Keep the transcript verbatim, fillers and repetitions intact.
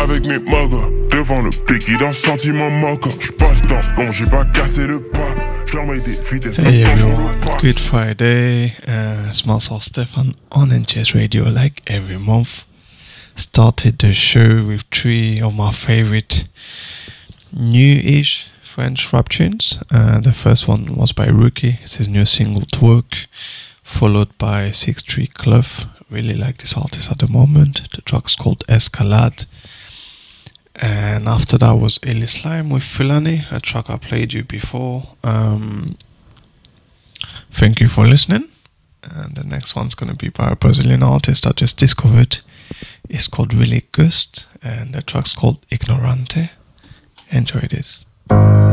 avec mes muggers. Devant le pic, d'un sentiment moqueur. J'passe dans l'ombre, j'ai pas cassé le pas. J'leur mets des vitesses. Hey everyone, good Friday. Uh, it's myself Stefan on N J S Radio like every month. Started the show with three of my favorite new-ish French rap tunes. Uh, the first one was by Rookie, it's his new single Twerk, followed by six three Clough. Really like this artist at the moment. The track's called Escalade. And after that was Illy Slime with Fulani, a track I played you before. Um, thank you for listening. And the next one's going to be by a Brazilian artist I just discovered. It's called Willy Gust, and the track's called Ignorante. Enjoy this.